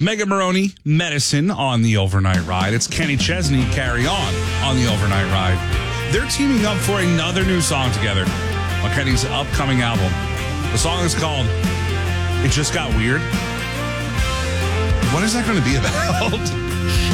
Megan Maroney, Medicine on the Overnight Ride. It's Kenny Chesney, Carry On the Overnight Ride. They're teaming up for another new song together on Kenny's upcoming album. The song is called It Just Got Weird. What is that going to be about?